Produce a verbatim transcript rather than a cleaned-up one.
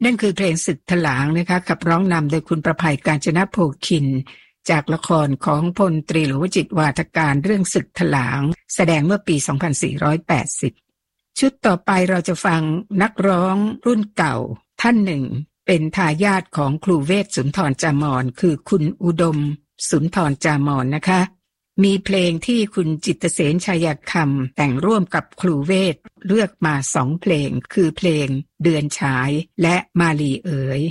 นั่นคือเพลงศึกถลางนะคะขับร้องนำโดยคุณประภัยกาญจนโภคินจากละครของพลตรีหลวงวจิตรวาทการเรื่องศึกถลางแสดงเมื่อปีสองพันสี่ร้อยแปดสิบชุดต่อไปเราจะฟังนักร้องรุ่นเก่าท่านหนึ่งเป็นทายาทของครูเวทสุนทรจามรคือคุณอุดมสุนทรจามรนะคะมีเพลงที่คุณจิตรเสนชัยคำแต่งร่วมกับครูเวทเลือกมาสองเพลงคือเพลงเดือนฉายและมาลีเอ๋ย